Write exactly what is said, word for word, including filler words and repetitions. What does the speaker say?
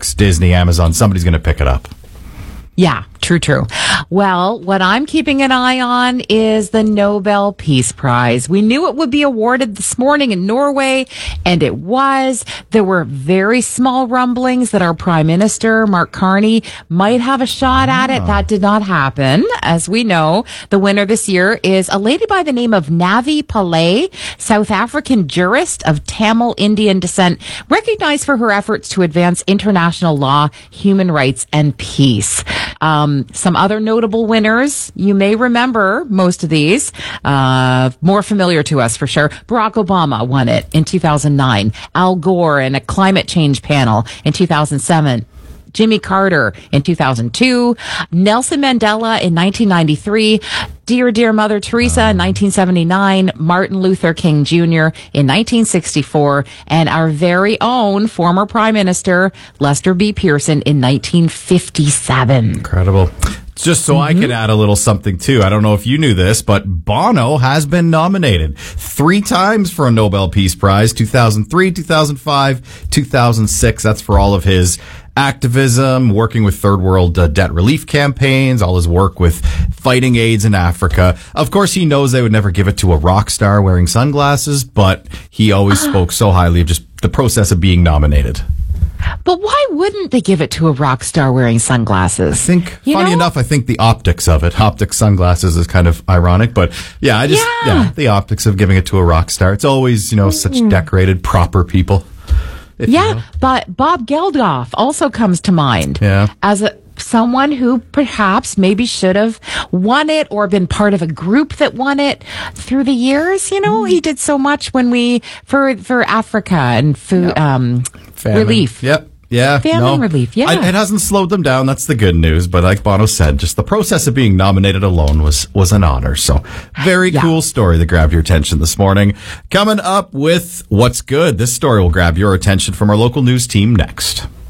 Netflix, Disney, Amazon. Somebody's going to pick it up. Yeah, true, true. Well, what I'm keeping an eye on is the Nobel Peace Prize. We knew it would be awarded this morning in Norway, and it was. There were very small rumblings that our Prime Minister, Mark Carney, might have a shot at it. That did not happen. As we know, the winner this year is a lady by the name of Navi Pillay, South African jurist of Tamil Indian descent, recognized for her efforts to advance international law, human rights, and peace. Um, some other notable winners, you may remember most of these, uh, more familiar to us for sure. Barack Obama won it in two thousand nine. Al Gore in a climate change panel in two thousand seven. Jimmy Carter in two thousand two. Nelson Mandela in nineteen ninety-three. Dear, dear Mother Teresa in nineteen seventy-nine, Martin Luther King Junior in nineteen sixty-four, and our very own former Prime Minister, Lester B. Pearson, in nineteen fifty-seven. Incredible. Just so mm-hmm. I can add a little something, too. I don't know if you knew this, but Bono has been nominated three times for a Nobel Peace Prize, two thousand three, two thousand five, two thousand six. That's for all of his activism, working with third world uh, debt relief campaigns, all his work with fighting AIDS in Africa. Of course, he knows they would never give it to a rock star wearing sunglasses, but he always spoke so highly of just the process of being nominated. But why wouldn't they give it to a rock star wearing sunglasses? I think, you funny know? enough, I think the optics of it, optic sunglasses is kind of ironic, but yeah, I just, yeah, yeah the optics of giving it to a rock star. It's always, you know, such decorated, proper people. Yeah, you know. But Bob Geldof also comes to mind yeah. as a someone who perhaps maybe should have won it or been part of a group that won it through the years. You know, he did so much when we, for, for Africa and food, yep. um, Famine. relief. Yep. Yeah. Famine no. relief. Yeah. I, it hasn't slowed them down. That's the good news. But like Bono said, just the process of being nominated alone was, was an honor. So very yeah. cool story that grabbed your attention this morning. Coming up with What's Good. This story will grab your attention from our local news team next.